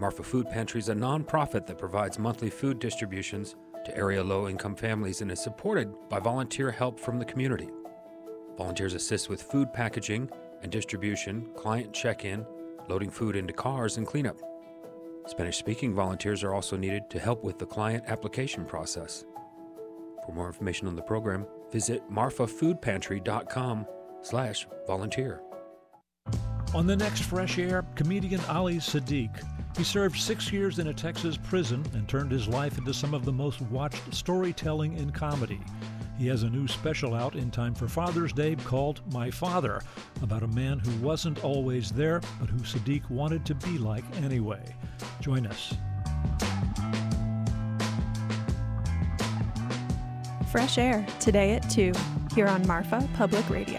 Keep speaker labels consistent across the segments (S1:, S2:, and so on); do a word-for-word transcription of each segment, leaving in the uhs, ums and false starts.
S1: Marfa Food Pantry is a nonprofit that provides monthly food distributions to area low-income families and is supported by volunteer help from the community. Volunteers assist with food packaging and distribution, client check-in, loading food into cars, and cleanup. Spanish-speaking volunteers are also needed to help with the client application process. For more information on the program, visit marfafoodpantry.com slash volunteer.
S2: On the next Fresh Air, comedian Ali Siddiq. He served six years in a Texas prison and turned his life into some of the most watched storytelling in comedy. He has a new special out in time for Father's Day called My Father, about a man who wasn't always there, but who Siddiq wanted to be like anyway. Join us.
S3: Fresh Air, today at two, here on Marfa Public Radio.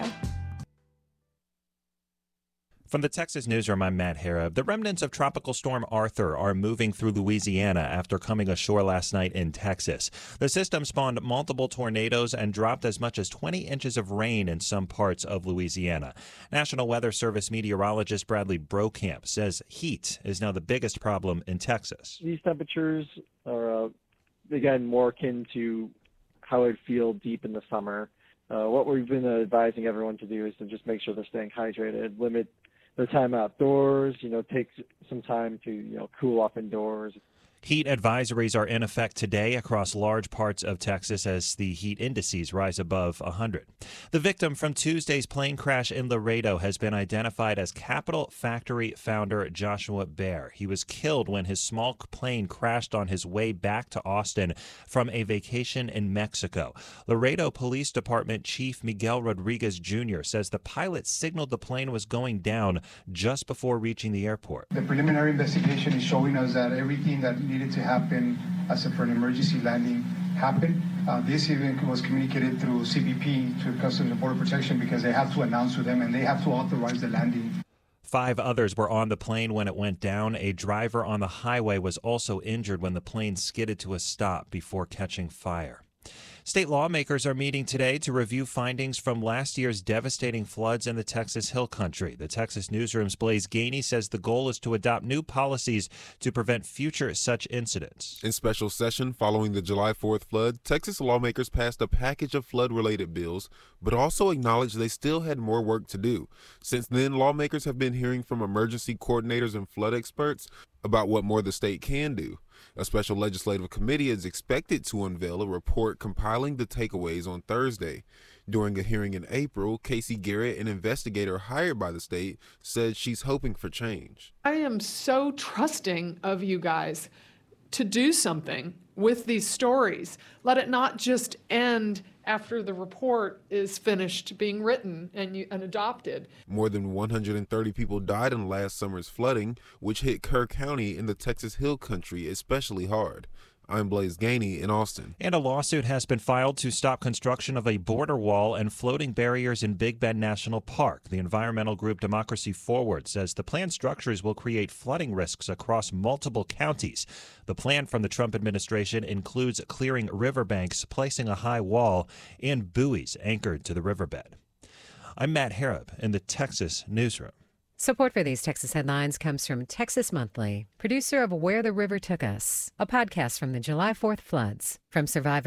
S4: From the Texas Newsroom, I'm Matt Harrop. The remnants of Tropical Storm Arthur are moving through Louisiana after coming ashore last night in Texas. The system spawned multiple tornadoes and dropped as much as twenty inches of rain in some parts of Louisiana. National Weather Service meteorologist Bradley Brokamp says heat is now the biggest problem in Texas.
S5: These temperatures are, uh, again, more akin to how it would feel deep in the summer. Uh, what we've been advising everyone to do is to just make sure they're staying hydrated, limit their time outdoors, you know, take some time to, you know, cool off indoors.
S4: Heat advisories are in effect today across large parts of Texas as the heat indices rise above one hundred. The victim from Tuesday's plane crash in Laredo has been identified as Capital Factory founder Joshua Baer. He was killed when his small plane crashed on his way back to Austin from a vacation in Mexico. Laredo Police Department Chief Miguel Rodriguez Junior says the pilot signaled the plane was going down just before reaching the airport.
S6: The preliminary investigation is showing us that everything that needed to happen as a, for an emergency landing happened. Uh, this event was communicated through C B P to Customs and Border Protection because they have to announce to them and they have to authorize the landing.
S4: Five others were on the plane when it went down. A driver on the highway was also injured when the plane skidded to a stop before catching fire. State lawmakers are meeting today to review findings from last year's devastating floods in the Texas Hill Country. The Texas Newsroom's Blaise Gainey says the goal is to adopt new policies to prevent future such incidents.
S7: In special session following the July fourth flood, Texas lawmakers passed a package of flood-related bills, but also acknowledged they still had more work to do. Since then, lawmakers have been hearing from emergency coordinators and flood experts about what more the state can do. A special legislative committee is expected to unveil a report compiling the takeaways on Thursday. During a hearing in April, Casey Garrett, an investigator hired by the state, said she's hoping for change.
S8: I am so trusting of you guys to do something with these stories. Let it not just end after the report is finished being written and, you, and adopted.
S7: More than one hundred thirty people died in last summer's flooding, which hit Kerr County in the Texas Hill Country especially hard. I'm Blaise Gainey in Austin.
S4: And a lawsuit has been filed to stop construction of a border wall and floating barriers in Big Bend National Park. The environmental group Democracy Forward says the planned structures will create flooding risks across multiple counties. The plan from the Trump administration includes clearing riverbanks, placing a high wall, and buoys anchored to the riverbed. I'm Matt Harrop in the Texas Newsroom.
S9: Support for these Texas headlines comes from Texas Monthly, producer of Where the River Took Us, a podcast from the July fourth floods. From Survivor